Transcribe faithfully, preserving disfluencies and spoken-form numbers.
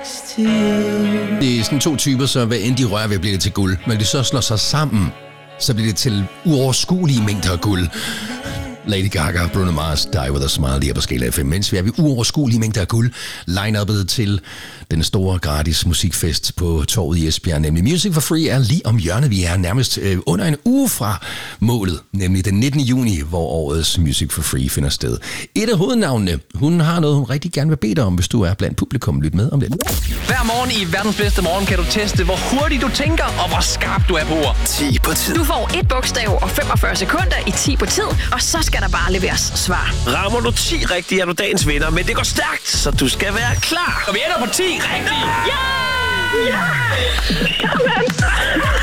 Det er sådan to typer, så hvad end de rører ved, bliver det til guld. Men de så slår sig sammen, så bliver det til uoverskuelige mængder af guld. Lady Gaga, Bruno Mars, Die With A Smile, lige på skala F M, mens vi er ved uoverskuelige mængder af guld. Line-uppet til den store gratis musikfest på torvet i Esbjerg, nemlig Music for Free, er lige om hjørnet. Vi er nærmest øh, under en uge fra målet, nemlig den nittende juni, hvor årets Music for Free finder sted. Et af hovednavnene, hun har noget, hun rigtig gerne vil bede dig om, hvis du er blandt publikum. Lyt med om det. Hver morgen i verdens bedste morgen kan du teste, hvor hurtigt du tænker, og hvor skarp du er på ord. ti på tid. Du får et bogstav og femogfyrre sekunder i ti på tid, og så skal der bare leveres svar. Rammer du ti rigtigt, er du dagens vinder, men det går stærkt, så du skal være klar. Og vi ender på ti rigtigt. Ja! Ja! Sådan!